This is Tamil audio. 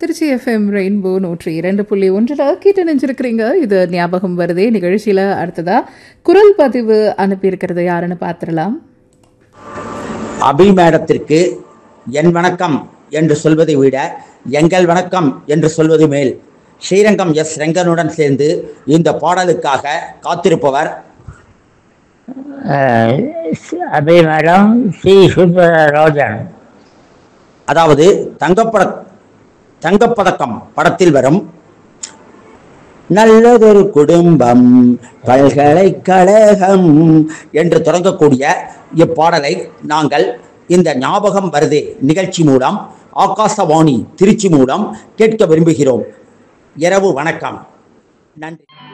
திருச்சி எஃப்எம் ரெயின்போ 102.1 கேட்டு நினைச்சிருக்கிறீங்க. இது ஞாபகம் வருதே நிகழ்ச்சியில அடுத்ததா குரல் பதிவு அனுப்பியிருக்கிறது யாருன்னு பார்த்துடலாம். அபி மேடத்திற்கு என் வணக்கம் என்று சொல்வதை விட எங்கள் வணக்கம் என்று சொல்வது மேல். ஸ்ரீரங்கம் எஸ் ரெங்கனுடன் சேர்ந்து இந்த பாடலுக்காக காத்திருப்பவர் அபி மேடம் சி சுந்தரராஜன். அதாவது தங்கப்பதக்கம் படத்தில் வரும் நல்லதொரு குடும்பம் பல்கலைக்கழகம் என்று தொடங்கக்கூடிய இப்பாடலை நாங்கள் இந்த ஞாபகம் வருதே நிகழ்ச்சி மூலம் ஆகாசவாணி திருச்சி மூலம் கேட்க விரும்புகிறோம். இரவு வணக்கம். நன்றி.